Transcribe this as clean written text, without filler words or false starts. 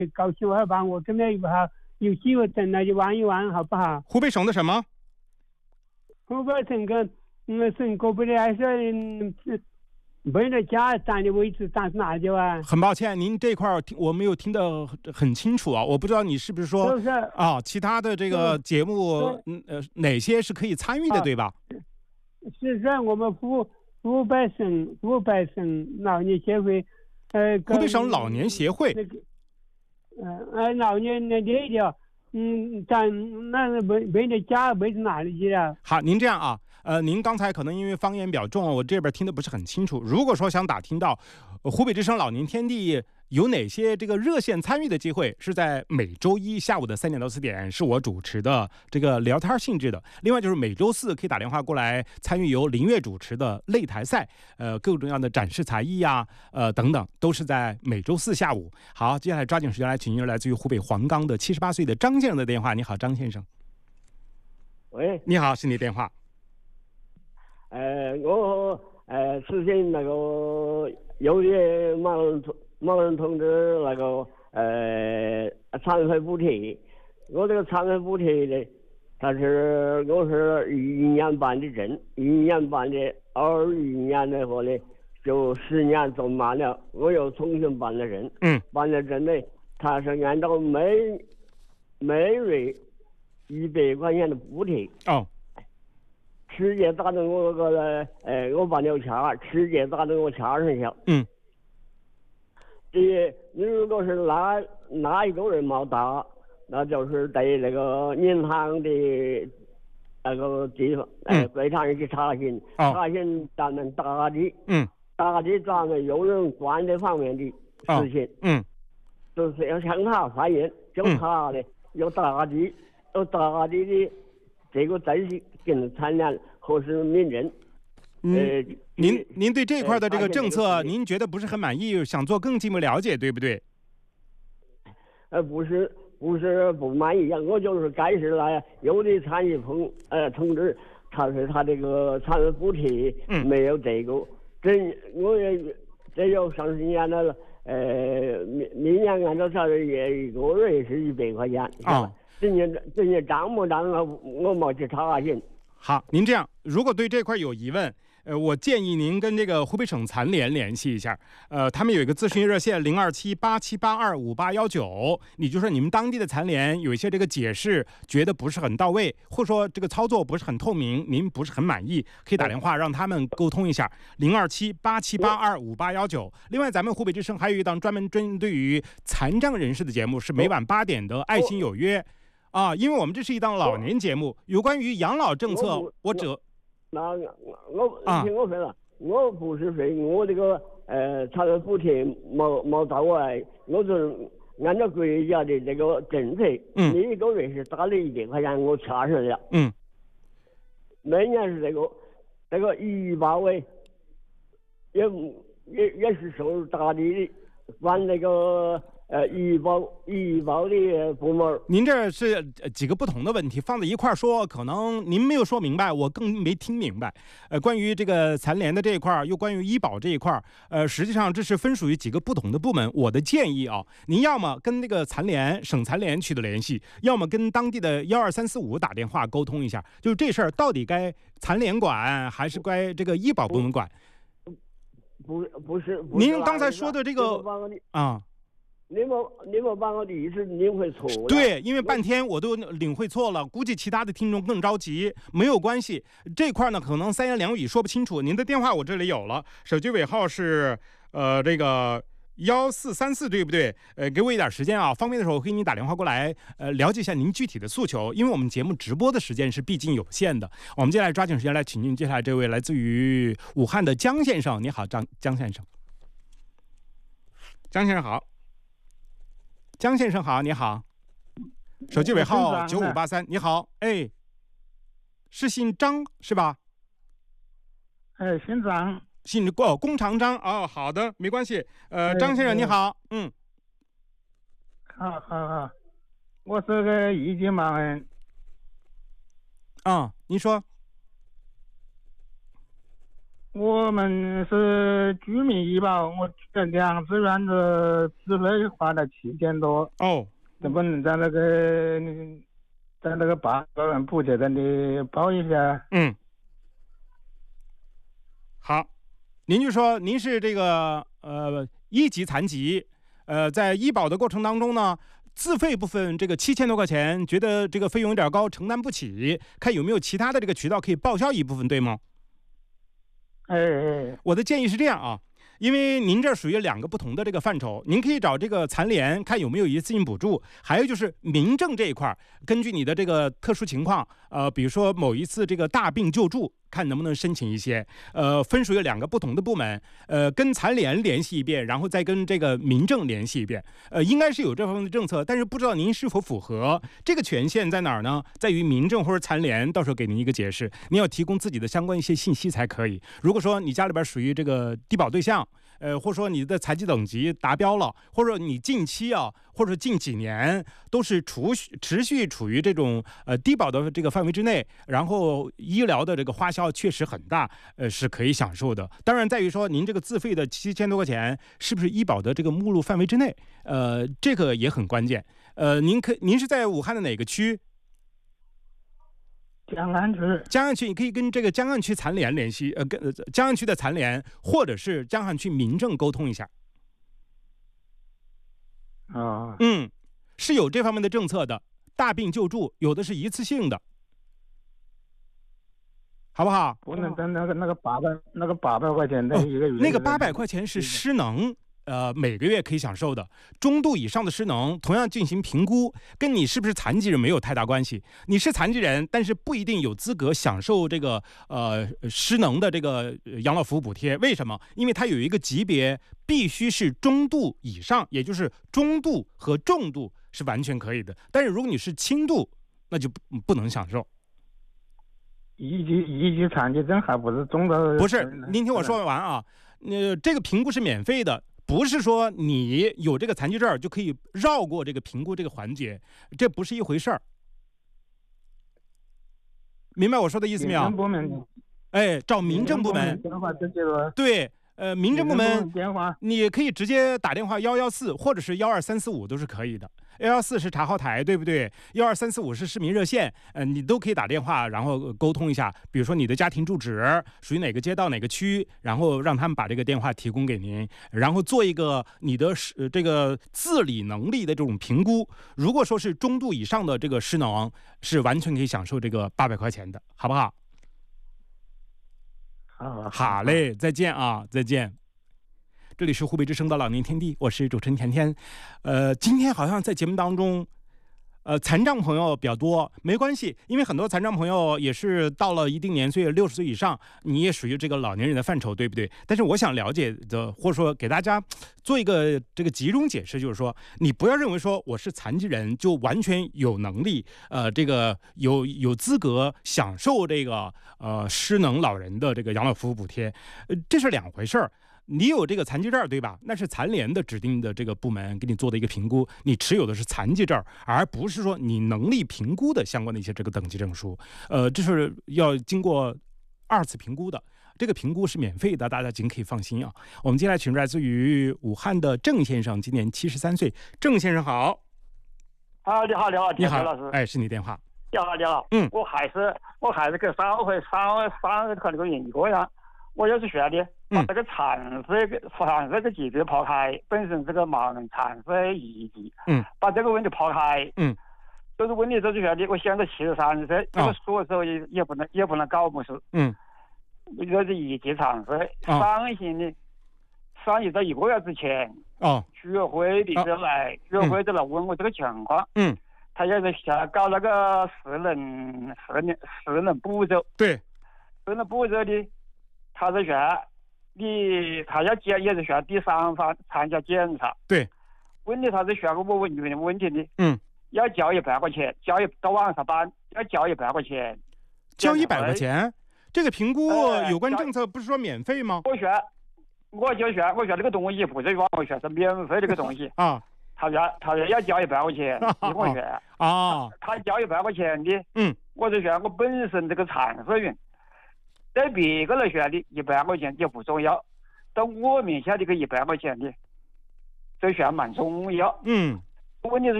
高兴，我帮我跟那个好有机会等那就玩一玩，好不好？ 湖北省的什么？ 湖北省省过不来是没得家站的位置，站是哪里啊？ 很抱歉，您这块我没有听得很清楚啊，我不知道你是不是说其他的这个节目哪些是可以参与的，对吧？ 是我们湖北省老年协会， 湖北省老年协会， 老年那个，站那没得家，没是哪里去了？ 好，您这样啊。您刚才可能因为方言比较重，我这边听得不是很清楚。如果说想打听到湖北之声老年天地有哪些这个热线参与的机会，是在每周一下午的3点到4点，是我主持的这个聊天性质的。另外就是每周四可以打电话过来参与由林月主持的擂台赛，各种各样的展示才艺啊，等等，都是在每周四下午。好，接下来抓紧时间来请来自于湖北黄冈的78岁的张先生的电话。你好，张先生。 喂， 你好，是你电话。 我实行那个有些盲人同志那个残废补贴，我这个残废补贴呢，我是1年办的证，1年办的，21年的话呢，就10年做满了，我又重新办了证，办了证呢，他是按照每月100块钱的补贴。直接打到我我办了卡，直接打到我卡上去。你如果是哪一个人没打，那就是对那个银行的那个地方，柜台去查询，查询咱们打的，咱们有人管这方面的事情，就是要向他反映，就他的有打的这个证是跟参联或是民政。 您对这块的这个政策，您觉得不是很满意，想做更进一步了解，对不对？ 不是不满意，我就是该是来有的参与同志，他是他这个残废补贴没有这个，我也这有30年了，明年按照他的一个月是100块钱人家涨不涨啊？我没去查询。 好，您这样，如果对这块有疑问，我建议您跟这个湖北省残联联系一下，他们有一个咨询热线02787825819，你就说你们当地的残联有一些这个解释觉得不是很到位，或者说这个操作不是很透明，您不是很满意，可以打电话让他们沟通一下02787825819。另外，咱们湖北之声还有一档专门针对于残障人士的节目，是每晚8点的《爱心有约》。因为我们这是一档老年节目，有关于养老政策，我听我说了，我不是说我这个残废补贴没到位，我就是按照国家的这个政策，你一个月是打了100块钱，我掐上了，每年是这个118位，也是受打的，管那个。医保的部门， 您这是几个不同的问题放在一块说，可能您没有说明白，我更没听明白。关于这个残联的这一块，又关于医保这一块，实际上这是分属于几个不同的部门。我的建议您要么跟那个省残联取得联系，要么跟当地的12345打电话沟通一下，就是这事儿到底该残联管还是该这个医保部门管？ 不是。 您刚才说的这个你们把我的意思领会错了。 对，因为半天我都领会错了，估计其他的听众更着急。没有关系，这块呢可能3言2语说不清楚。您的电话我这里有了，手机尾号是这个1434，对不对？给我一点时间方便的时候我给你打电话过来，了解一下您具体的诉求。因为我们节目直播的时间是毕竟有限的，我们接下来抓紧时间来请进接下来这位来自于武汉的江先生。你好，江先生。江先生好。江先生好，你好，手机尾号9583，你好，是姓张是吧？ 姓张， 姓弓长张好的，没关系。张先生你好， 好，我是个一级盲人。 您说。 我们是居民医保，我2次院的自费花了7000多。 哦， 能不能在那个800万补贴上的报一下？ 嗯，好，您就说您是这个1级残疾，在医保的过程当中呢，自费部分这个7000多块钱，觉得这个费用有点高，承担不起，看有没有其他的这个渠道可以报销一部分，对吗？我的建议是这样啊，因为您这属于2个不同的这个范畴，您可以找这个残联看有没有一次性补助，还有就是民政这一块，根据你的这个特殊情况，比如说某一次这个大病救助，看能不能申请一些，分属于2个不同的部门，跟残联联系一遍，然后再跟这个民政联系一遍，应该是有这方面的政策，但是不知道您是否符合这个权限在哪儿呢？在于民政或者残联，到时候给您一个解释，您要提供自己的相关一些信息才可以。如果说你家里边属于这个低保对象，或者说你的残疾等级达标了，或者说你近期啊，或者近几年都是持续处于这种低保的这个范围之内，然后医疗的这个花销确实很大，是可以享受的。当然在于说您这个自费的7000多块钱是不是医保的这个目录范围之内，这个也很关键。您是在武汉的哪个区？ 江岸区， 你可以跟这个江岸区残联联系，跟江岸区的残联或者是江岸区民政沟通一下。是有这方面的政策的，大病救助有的是一次性的，好不好？ 不能等那个800块钱的一个月。 那个800块钱是失能。每个月可以享受的，中度以上的失能同样进行评估，跟你是不是残疾人没有太大关系。你是残疾人，但是不一定有资格享受这个失能的这个养老服务补贴。为什么？因为它有一个级别，必须是中度以上，也就是中度和重度是完全可以的。但是如果你是轻度，那就不能享受。 一级残疾证还不是中度？ 不是，您听我说完啊。这个评估是免费的。不是说你有这个残疾证就可以绕过这个评估这个环节，这不是一回事儿。明白我说的意思没有？找民政部门。对，民政部门你可以直接打电话114或者是12345都是可以的。114是查号台，对不对？12345是市民热线，你都可以打电话，然后沟通一下，比如说你的家庭住址属于哪个街道哪个区，然后让他们把这个电话提供给您，然后做一个你的这个自理能力的这种评估。如果说是中度以上的这个失能，是完全可以享受这个800块钱的，好不好？好嘞，再见啊，再见。这里是湖北之声的老年天地，我是主持人甜甜。今天好像在节目当中，残障朋友比较多，没关系，因为很多残障朋友也是到了一定年岁，60岁以上，你也属于这个老年人的范畴，对不对？但是我想了解的，或者说给大家做一个这个集中解释，就是说，你不要认为说我是残疾人就完全有能力，这个有资格享受这个失能老人的这个养老服务补贴，这是2回事儿。你有这个残疾证对吧？那是残联的指定的这个部门给你做的一个评估，你持有的是残疾证，而不是说你能力评估的相关的一些这个等级证书。这是要经过2次评估的，这个评估是免费的，大家尽可以放心啊。我们接下来请来自于武汉的郑先生，今年73岁。郑先生好。 你好，田老师。 哎，是你电话。 你好。我还是跟上回那个人一个样。我也是学的，把这个残废的级别抛开，本身这个盲人残废1级，把这个问题抛开，就是问题就是学的，我现在73岁，这个所时候也不能搞不是，就是1级残废，上一到1个月之前，居委会的就来问我这个情况，他也是想搞那个失能步骤， 对， 失能步骤的。他是选他要也是选第3方参加检查。 对， 问题他是选个我问题的。要交100块钱，到网上办要交100块钱。 交100块钱？这个评估有关政策不是说免费吗？ 我选这个东西不是我选是免费这个东西啊。 他要交100块钱，我选啊。他交100块钱的，我是选我本身这个残废人。 对别个来说的100块钱就不重要，到我名下的个100块钱的，这算蛮重要。 嗯， 问题是